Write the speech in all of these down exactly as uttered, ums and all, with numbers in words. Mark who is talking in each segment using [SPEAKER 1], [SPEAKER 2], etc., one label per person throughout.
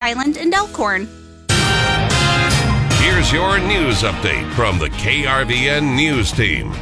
[SPEAKER 1] Highland and Elkhorn.
[SPEAKER 2] Here's your news update from the K R V N News Team.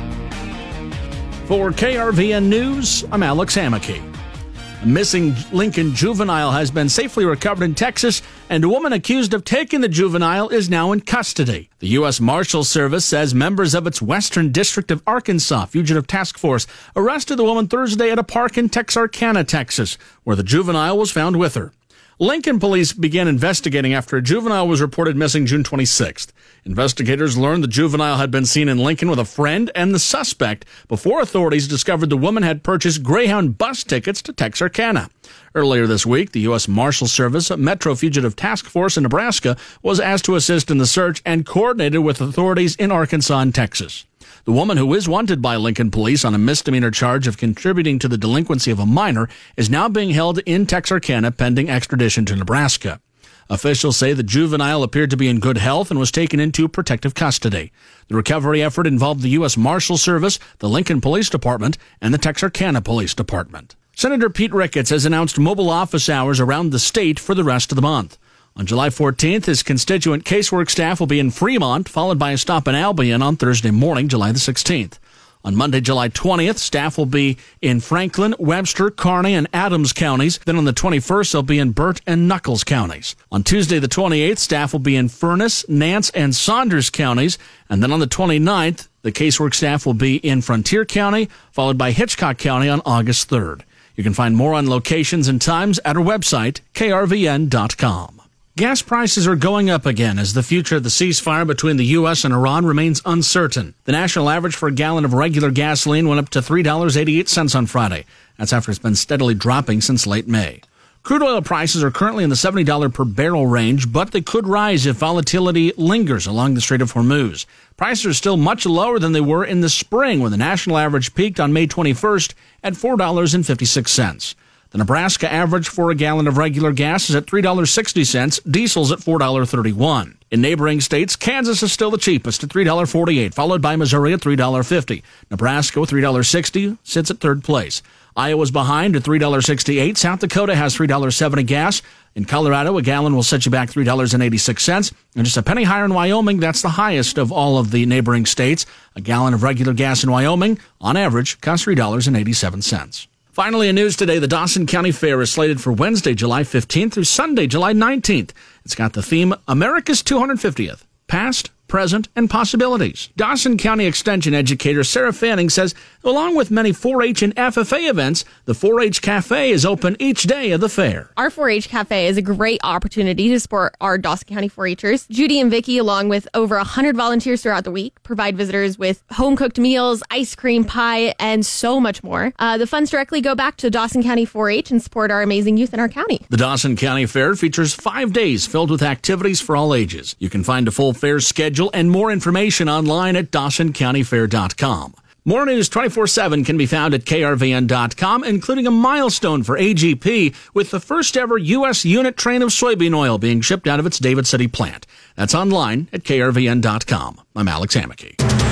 [SPEAKER 3] For K R V N News, I'm Alex Hammocky. A missing Lincoln juvenile has been safely recovered in Texas, and a woman accused of taking the juvenile is now in custody. The U S Marshals Service says members of its Western District of Arkansas Fugitive Task Force arrested the woman Thursday at a park in Texarkana, Texas, where the juvenile was found with her. Lincoln police began investigating after a juvenile was reported missing June twenty-sixth. Investigators learned the juvenile had been seen in Lincoln with a friend and the suspect before authorities discovered the woman had purchased Greyhound bus tickets to Texarkana. Earlier this week, the U S Marshals Service Metro Fugitive Task Force in Nebraska was asked to assist in the search and coordinated with authorities in Arkansas and Texas. The woman, who is wanted by Lincoln police on a misdemeanor charge of contributing to the delinquency of a minor, is now being held in Texarkana pending extradition to Nebraska. Officials say the juvenile appeared to be in good health and was taken into protective custody. The recovery effort involved the U S Marshals Service, the Lincoln Police Department, and the Texarkana Police Department. Senator Pete Ricketts has announced mobile office hours around the state for the rest of the month. On July fourteenth, his constituent casework staff will be in Fremont, followed by a stop in Albion on Thursday morning, July the sixteenth. On Monday, July twentieth, staff will be in Franklin, Webster, Kearney, and Adams counties. Then on the twenty-first, they'll be in Burt and Nuckolls counties. On Tuesday, the twenty-eighth, staff will be in Furnace, Nance, and Saunders counties. And then on the twenty-ninth, the casework staff will be in Frontier County, followed by Hitchcock County on August third. You can find more on locations and times at our website, K R V N dot com. Gas prices are going up again as the future of the ceasefire between the U S and Iran remains uncertain. The national average for a gallon of regular gasoline went up to three dollars and eighty-eight cents on Friday. That's after it's been steadily dropping since late May. Crude oil prices are currently in the seventy dollars per barrel range, but they could rise if volatility lingers along the Strait of Hormuz. Prices are still much lower than they were in the spring, when the national average peaked on May twenty-first at four dollars and fifty-six cents. The Nebraska average for a gallon of regular gas is at three dollars and sixty cents, diesel's at four dollars and thirty-one cents. In neighboring states, Kansas is still the cheapest at three dollars and forty-eight cents, followed by Missouri at three dollars and fifty cents. Nebraska, with three dollars and sixty cents, sits at third place. Iowa's behind at three dollars and sixty-eight cents. South Dakota has three dollars and seventy cents gas. In Colorado, a gallon will set you back three dollars and eighty-six cents. And just a penny higher in Wyoming, that's the highest of all of the neighboring states. A gallon of regular gas in Wyoming, on average, costs three dollars and eighty-seven cents. Finally, in news today, the Dawson County Fair is slated for Wednesday, July fifteenth through Sunday, July nineteenth. It's got the theme, America's two hundred fiftieth, Past, Present, and Possibilities. Dawson County Extension educator Sarah Fanning says, along with many four H and F F A events, the four H Cafe is open each day of the fair.
[SPEAKER 4] Our four H Cafe is a great opportunity to support our Dawson County four Hers. Judy and Vicky, along with over one hundred volunteers throughout the week, provide visitors with home-cooked meals, ice cream, pie, and so much more. Uh, the funds directly go back to Dawson County four H and support our amazing youth in our county.
[SPEAKER 3] The Dawson County Fair features five days filled with activities for all ages. You can find a full fair schedule and more information online at Dawson County Fair dot com. More news twenty-four seven can be found at K R V N dot com, including a milestone for A G P with the first ever U S unit train of soybean oil being shipped out of its David City plant. That's online at K R V N dot com. I'm Alex Hammocky.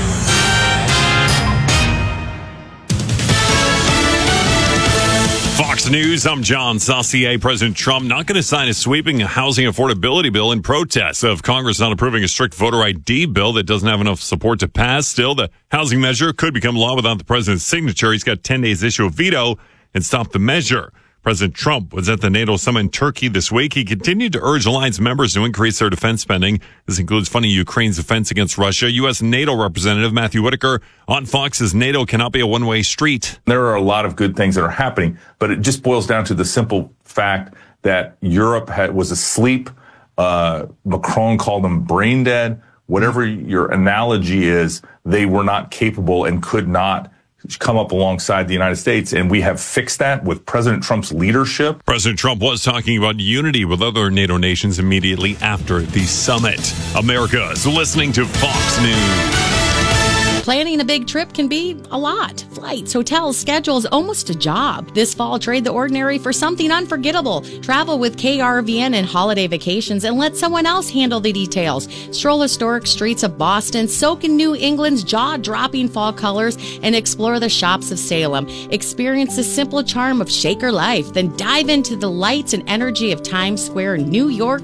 [SPEAKER 5] Fox News, I'm John Saucier. President Trump not going to sign a sweeping housing affordability bill in protest of Congress not approving a strict voter I D bill that doesn't have enough support to pass. Still, the housing measure could become law without the president's signature. He's got ten days to issue a veto and stop the measure. President Trump was at the NATO summit in Turkey this week. He continued to urge alliance members to increase their defense spending. This includes funding Ukraine's defense against Russia. U S NATO Representative Matthew Whitaker on Fox says NATO cannot be a one-way street.
[SPEAKER 6] There are a lot of good things that are happening, but it just boils down to the simple fact that Europe had, was asleep. Uh, Macron called them brain dead. Whatever your analogy is, they were not capable and could not come up alongside the United States, and we have fixed that with President Trump's leadership.
[SPEAKER 5] President Trump was talking about unity with other NATO nations immediately after the summit. America is listening to Fox News.
[SPEAKER 7] Planning a big trip can be a lot. Flights, hotels, schedules, almost a job. This fall, trade the ordinary for something unforgettable. Travel with K R V N and Holiday Vacations and let someone else handle the details. Stroll historic streets of Boston, soak in New England's jaw-dropping fall colors, and explore the shops of Salem. Experience the simple charm of Shaker life, then dive into the lights and energy of Times Square, New York,